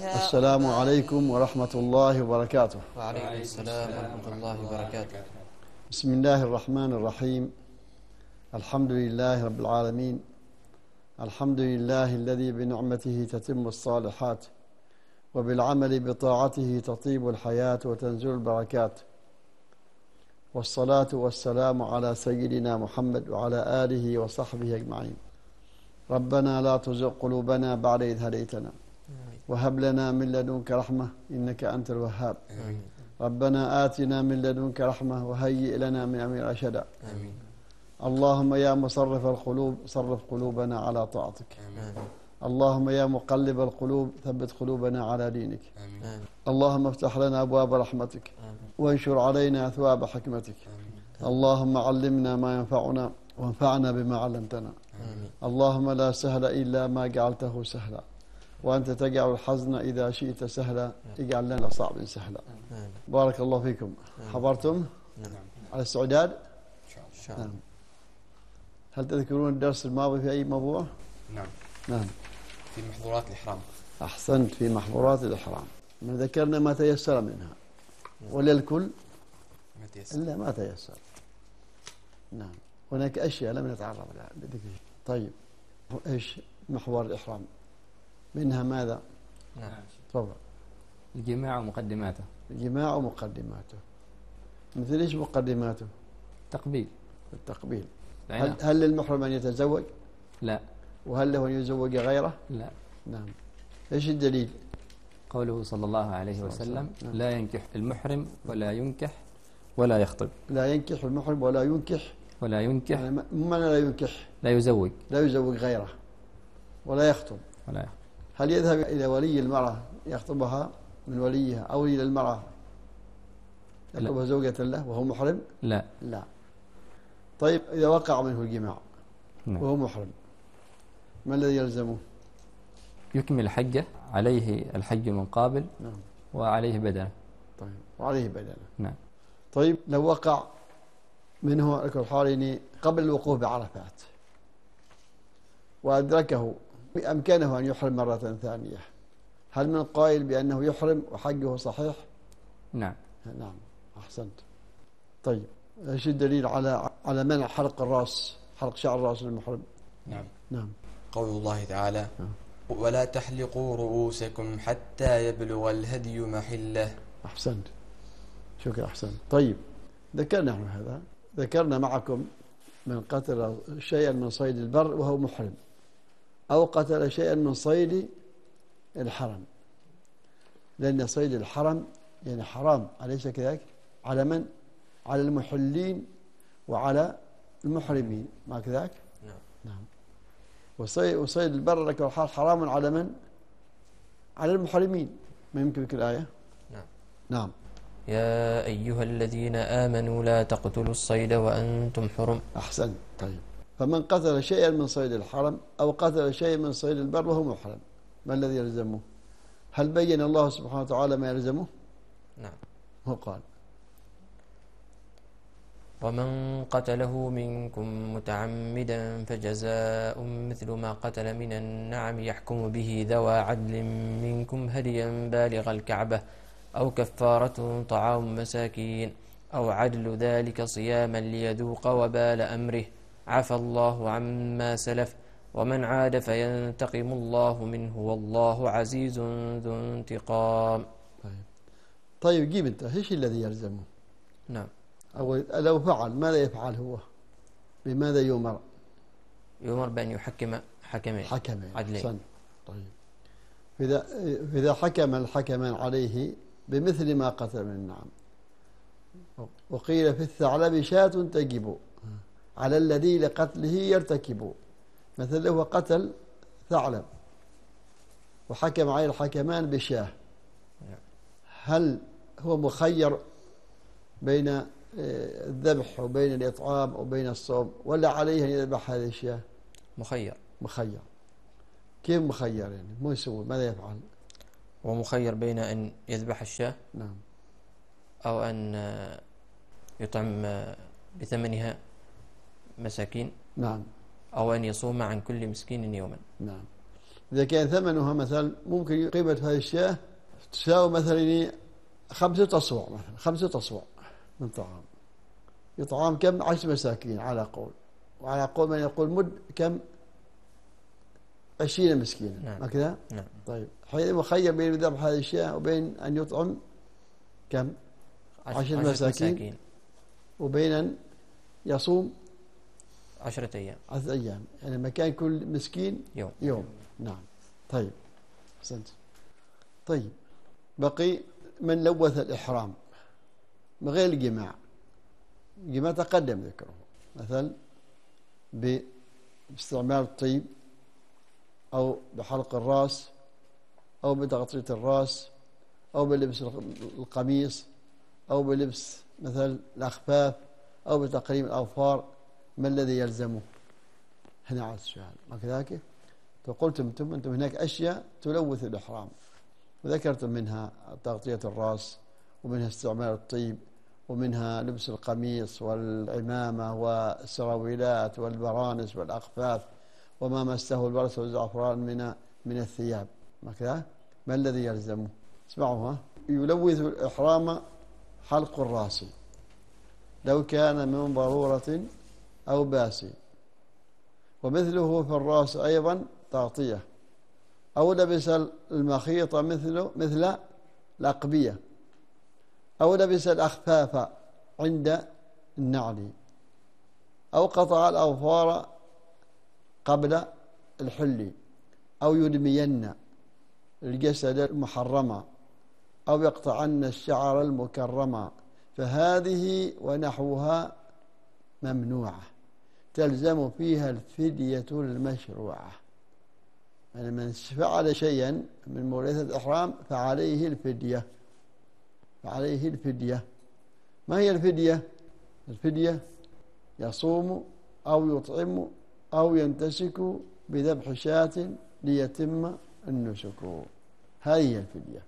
السلام عليكم ورحمة الله وبركاته. وعليكم السلام ورحمة الله وبركاته. بسم الله الرحمن الرحيم. الحمد لله رب العالمين. الحمد لله الذي بنعمته تتم الصالحات، وبالعمل بطاعته تطيب الحياة وتنزل البركات، والصلاة والسلام على سيدنا محمد وعلى آله وصحبه أجمعين. ربنا لا تزغ قلوبنا بعد إذ هديتنا، وهب لنا من لدنك رحمة إنك أنت الوهاب. ربنا آتنا من لدنك رحمة وهيئ لنا من أمرنا رشدا. اللهم يا مصرف القلوب صرف قلوبنا على طاعتك. اللهم يا مقلب القلوب ثبت قلوبنا على دينك. اللهم افتح لنا أبواب رحمتك وانشر علينا أثواب حكمتك. اللهم علمنا ما ينفعنا وانفعنا بما علمتنا. اللهم لا سهل إلا ما جعلته سهلا، وأنت تجعل الحزن إذا شئت سهلا، اجعل لنا صعب سهلا. بارك الله فيكم. حضرتم على استعداد؟ نعم. هل تذكرون الدرس الماضي في أي موضوع؟ نعم. في محظورات الإحرام. أحسنت، في محظورات الإحرام. ما ذكرنا ما تيسر منها، ولا الكل؟ ما تيسر. إلا ما تيسر. نعم. هناك أشياء لم نتعرض لها. طيب، إيش محور الإحرام؟ منها ماذا؟ نعم. تفضل. الجماع ومقدماته. الجماع ومقدماته. مثل إيش مقدماته؟ تقبيل. التقبيل. نعم. هل للمحرم أن يتزوج؟ لا. وهل له أن يزوج غيره؟ لا. نعم. إيش الدليل؟ قوله صلى الله عليه وسلم: نعم. لا ينكح المحرم ولا ينكح ولا يخطب. لا ينكح المحرم ولا ينكح. ولا ينكح يعني معنى لا ينكح؟ لا يزوج. لا يزوج غيره ولا يخطب. ولا يخطب. هل يذهب إلى ولي المرأة يخطبها من وليها، أو إلى المرأة يخطبها زوجة له وهو محرم؟ لا. لا. طيب، إذا وقع منه الجماع نعم. وهو محرم، ما الذي يلزمه؟ يكمل حجه، عليه الحج المقابل. نعم. وعليه بدنه. طيب، وعليه بدنه. نعم. طيب، لو وقع منه الحالين قبل الوقوف بعرفات وأدركه، بأمكانه أن يحرم مرة ثانية، هل من قائل بأنه يحرم وحجه صحيح؟ نعم. نعم. أحسنت. طيب، ايش الدليل على منع حلق الرأس، حلق شعر الرأس للمحرم؟ نعم. قول الله تعالى: ولا تحلقوا رؤوسكم حتى يبلغ الهدي محله. أحسنت. شكرا. أحسنت. طيب، ذكرنا نحن هذا، ذكرنا معكم من قتل شيئا من صيد البر وهو محرم، أو قتل شيئا من صيد الحرم، لأن صيد الحرم يعني حرام، أليس كذلك؟ على من؟ على المحلين وعلى المحرمين، ما كذلك؟ نعم. وصيد البر لك والحال حرام على من؟ على المحرمين. ما يمكن ذكر الآية؟ نعم. يا أيها الذين آمنوا لا تقتلوا الصيد وأنتم حرم. أحسن. طيب، فمن قتل شيئا من صيد الحرم أو قتل شيئا من صيد البر وهو محرم، ما الذي يلزمه؟ هل بين الله سبحانه وتعالى ما يلزمه؟ نعم. هو قال: ومن قتله منكم متعمدا فجزاء مثل ما قتل من النعم يحكم به ذوى عدل منكم هديا بالغ الكعبة أو كفارة طعام مساكين أو عدل ذلك صياما ليذوق وبال أمره. عفى الله عما سلف ومن عاد فينتقم الله منه والله عزيز ذو انتقام. طيب، جيب انت ايش الذي يلزمه؟ نعم. أو لو فعل ماذا يفعل هو؟ بماذا يؤمر؟ يؤمر بأن يحكم حكمين عدلين. طيب، إذا حكم الحكمان عليه بمثل ما قتل من النعم، وقيل في الثعلب شاة تجب على الذي لقتله يرتكب، مثل هو قتل ثعلب وحكم عليه الحكمان بشاه، هل هو مخير بين الذبح وبين الإطعام وبين الصوم، ولا عليه أن يذبح هذه الشاه؟ مخير. كيف مخير يعني؟ مو يسوي، ماذا يفعل؟ ومخير بين أن يذبح الشاه، نعم، أو أن يطعم بثمنها مساكين، نعم، أو أن يصوم عن كل مسكين يوما. نعم. إذا كان ثمنها مثلا ممكن قيمة هذه الشاة تساوي مثلا 5 أصواع، مثلا 5 أصواع من طعام، يطعام كم 10 مساكين على قول، وعلى قول من يقول مد كم 20 مسكينا. نعم. ما كذا؟ نعم. طيب حين مخير بين ذبح هذه الشاة وبين أن يطعم كم 10 مساكين، وبين أن يصوم 10 أيام، 10 أيام، يعني مكان كل مسكين يوم. نعم. طيب أحسنت. طيب بقي من لوث الإحرام من غير الجماع. الجماع تقدم ذكره، مثلا باستعمال الطيب أو بحلق الرأس أو بتغطية الرأس أو بلبس القميص أو بلبس مثل الأخفاف أو بتقليم الأظفار. ما الذي يلزمه؟ هنا على السؤال، ما كذلك؟ فقلتم أنتم هناك أشياء تلوث الإحرام، وذكرتم منها تغطية الرأس، ومنها استعمال الطيب، ومنها لبس القميص والعمامة والسراويلات والبرانس والأخفاف وما مسه البرس والزعفران من الثياب. ما كذا؟ ما الذي يلزمه؟ اسمعوا، يلوث الإحرام حلق الرأس لو كان من ضرورة أو باس، ومثله في الرأس أيضا تغطية، أو لبس المخيط مثل الأقبية، أو لبس الأخفاف عند النعل، أو قطع الأظفار قبل الحل، أو يدمين الجسد المحرم، أو يقطعن الشعر المكرم، فهذه ونحوها ممنوعة تلزم فيها الفدية المشروعة. يعني من فعل شيئا من مولثة الإحرام فعليه الفدية. فعليه الفدية. ما هي الفدية؟ الفدية يصوم أو يطعم أو ينتسك بذبح شاة ليتم النسك. هذه الفدية.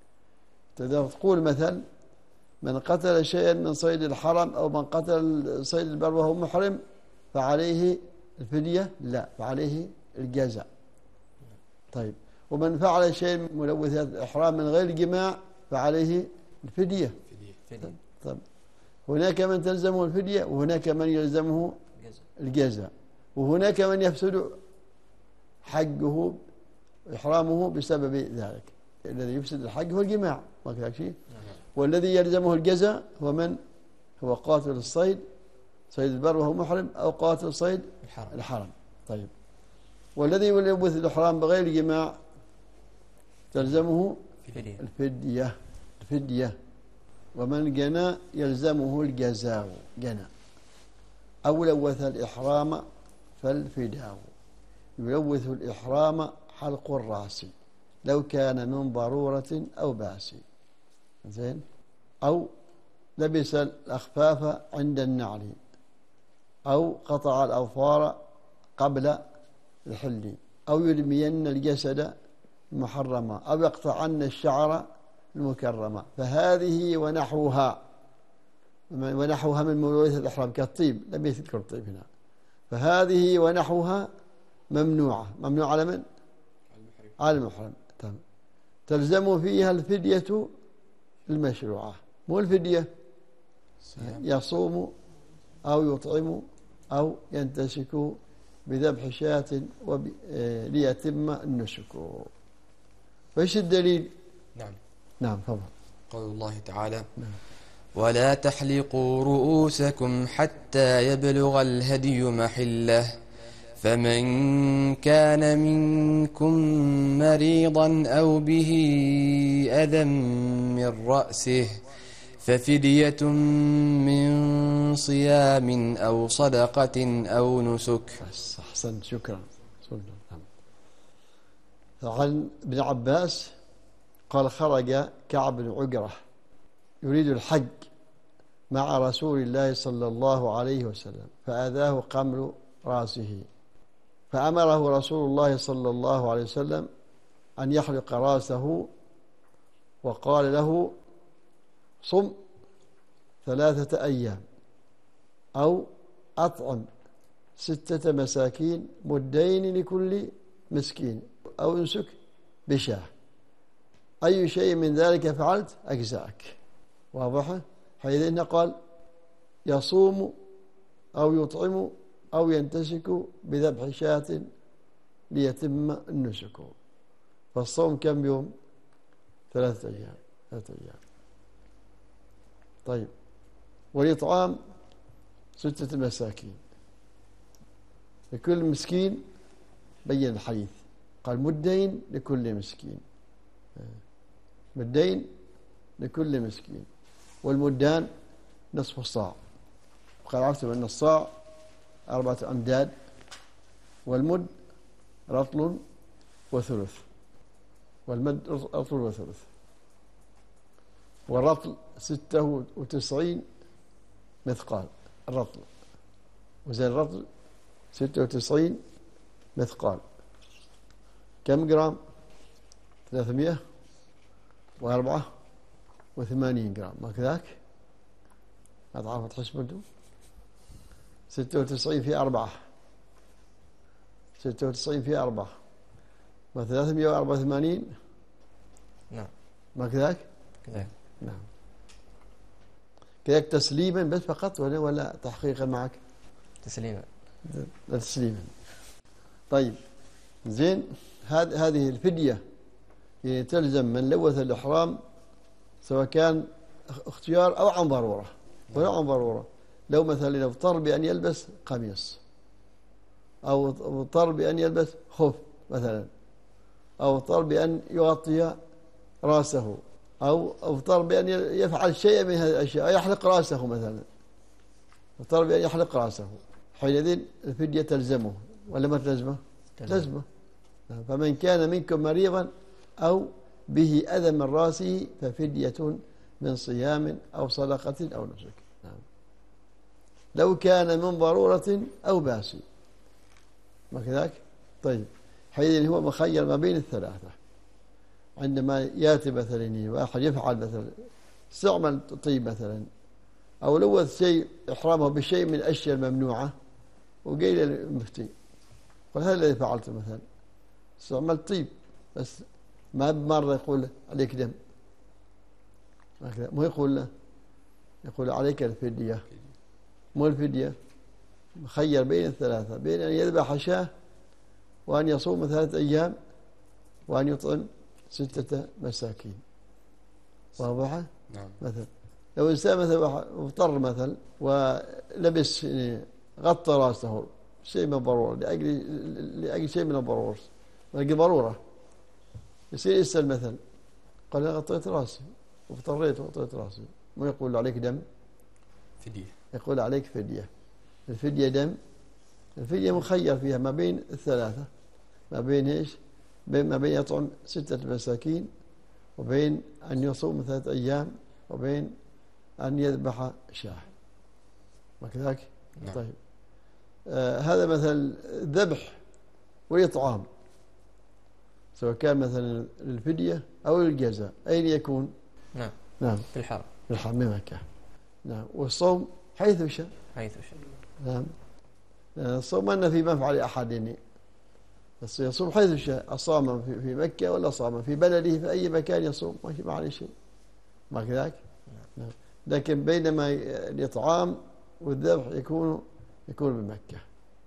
تقول مثل من قتل شيئا من صيد الحرم أو من قتل صيد البر وهو محرم فعليه الفدية؟ لا، فعليه الجزاء. طيب ومن فعل شيء من ملوثات الإحرام من غير جماع فعليه الفدية. طيب هناك من تلزمه الفدية، وهناك من يلزمه الجزاء، وهناك من يفسد حجه إحرامه بسبب ذلك. الذي يفسد الحج هو الجماع، ما كذلك شيء. والذي يلزمه الجزاء هو من؟ هو قاتل الصيد، صيد البر وهو محرم، أو قاتل صيد الحرم. طيب والذي يلوث الإحرام بغير جماع تلزمه الفدية. ومن جنى يلزمه الجزاء. جنى أو لوث الإحرام فالفداء. يلوث الإحرام حلق الرأس لو كان من ضرورة أو باس، زين، أو لبس الأخفاف عند النعل، أو قطع الأظفار قبل الحل، أو يرمين الجسد المحرمة، أو يقطعن الشعر المكرمة. فهذه ونحوها من ملوثة الإحرام كالطيب، لم يذكر الطيب هنا. فهذه ونحوها ممنوعة على من؟ على المحرم. تلزم فيها الفدية المشروعة. مو الفدية يصوم أو يطعم أو ينتسك بذبح شاة ليتم النسك. فإيش الدليل؟ نعم فضل. قول الله تعالى: نعم. ولا تحلقوا رؤوسكم حتى يبلغ الهدي محله، فمن كان منكم مريضا أو به أذى من رأسه ففدية من صيام أو صدقة أو نسك. أحسنت، شكرا. عن ابن عباس قال: خرج كعب بن عجرة يريد الحج مع رسول الله صلى الله عليه وسلم، فأذاه قمل رأسه، فأمره رسول الله صلى الله عليه وسلم أن يحلق رأسه، وقال له: صم 3 أيام أو أطعم 6 مساكين مدين لكل مسكين، أو ينسك بشاه، أي شيء من ذلك فعلت أجزاك. واضح؟ حيث إنه قال يصوم أو يطعم أو ينتسك بذبح شاة ليتم النسك. فالصوم كم يوم؟ 3 أيام. 3 أيام. طيب، والإطعام 6 مساكين، لكل مسكين بين الحديث قال مدين لكل مسكين، مدين لكل مسكين، والمدان نصف الصاع. وقد عرفتم أن الصاع 4 أمداد، والمد رطل وثلث، والمد رطل وثلث، والرطل 96 مثقال الرطل، وزي الرطل 96 مثقال. كم جرام؟ 384 جرام، ما كذاك؟ أضعاف تحسبوا أنتم؟ 96 في 4، 96 في 4 ما 384. نعم. ما كذاك؟ كذاك. نعم. كذاك تسليما بس فقط ولا تحقيقا معك؟ تسليما. لا تسليما. طيب زين، هذه الفدية يعني تلزم من لوث الإحرام سواء كان اختيار أو عن ضرورة، ولو عن ضرورة. لو مثلا اضطر بأن يلبس قميص، أو اضطر بأن يلبس خف مثلا، أو اضطر بأن يغطي رأسه، أو اضطر بأن يفعل شيء من هذه الأشياء، يحلق رأسه مثلا، اضطر بأن يحلق رأسه، حينئذ الفدية تلزمه ولا ما تلزمه؟ تلزمه. فمن كان منكم مريضا أو به أذى من رأسه ففدية من صيام أو صدقة أو نسك. لو كان من ضرورة أو باس، ما كذاك؟ طيب، حينئذ هو مخير ما بين الثلاثة. عندما ياتي مثلا واحد يفعل مثلا استعمل طيب مثلا، أو لوث شيء إحرامه بشيء من الأشياء الممنوعة، وقيل المفتي قال هذا الذي فعلته مثلا استعملت طيب، بس ما بمرة يقول عليك دم، مو يقول له، يقول عليك الفدية. مو الفدية، مخير بين الثلاثة، بين أن يذبح شاة وأن يصوم 3 أيام وأن يطعم 6 مساكين. واضحة؟ نعم. مثلا لو إنسان مثلا اضطر مثلا ولبس يعني غطى رأسه شيء من الضرورة، لأجل شيء من الضرورة، لأجل ضرورة، يصير يسأل مثلا قال أنا غطيت رأسي واضطريت وغطيت رأسي، مو يقول عليك دم؟ فدية. يقول عليك فدية. الفدية دم. الفدية مخير فيها ما بين الثلاثة، ما بين إيش؟ ما بين يطعم 6 مساكين، وبين أن يصوم 3 أيام، وبين أن يذبح شاة. ما كذاك؟ نعم. طيب، هذا مثلا الذبح والإطعام، سواء كان مثلا الفدية أو الجزاء، أين يكون؟ نعم. نعم، في الحرم. في الحرم مكة. نعم. والصوم حيث شاء. حيث شاء. نعم. الصوم أن في مفعل أحد، بس يصوم حيث شاء، أصام في مكة ولا صام في بلده، في أي مكان يصوم ما عليه شيء. ما كذاك؟ نعم. لكن بينما الإطعام والذبح يكون بمكة.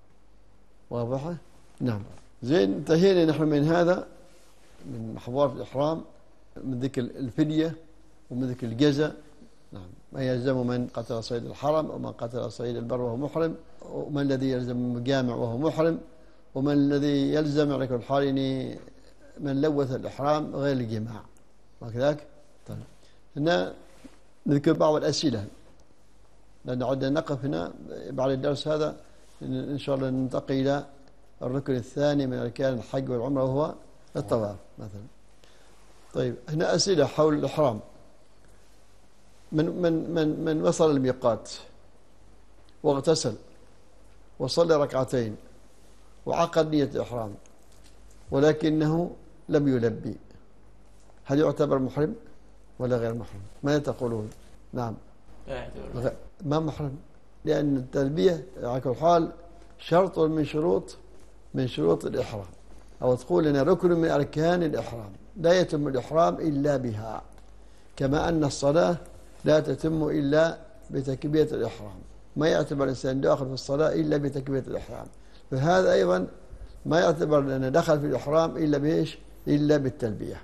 واضحة؟ نعم. زين، انتهينا نحن من هذا، من محظورات الإحرام، من ذكر الفدية ومن ذكر الجزاء. نعم. ما يلزم من قتل صيد الحرم، ومن قتل صيد البر وهو محرم، ومن الذي يلزم المجامع وهو محرم، ومن الذي يلزم على كل حال من لوث الإحرام غير الجماع. وكذلك طيب، هنا نذكر بعض الأسئلة، لأن عدنا نقف هنا بعد الدرس هذا إن شاء الله ننتقل إلى الركن الثاني من أركان الحج والعمرة، وهو الطواف مثلا. طيب، هنا أسئلة حول الإحرام. من وصل الميقات واغتسل وصلى 2 ركعتين وعقد نية الإحرام ولكنه لم يلبي، هل يعتبر محرم ولا غير محرم؟ ماذا تقولون؟ نعم، ما محرم، لأن التلبية على كل حال شرط من شروط الإحرام. أو تقول لنا ركن من أركان الإحرام، لا يتم الإحرام إلا بها، كما أن الصلاة لا تتم إلا بتكبيرة الإحرام، ما يعتبر الإنسان داخل في الصلاة إلا بتكبيرة الإحرام، فهذا أيضا ما يعتبر أنه دخل في الإحرام إلا بإيش؟ إلا بالتلبية.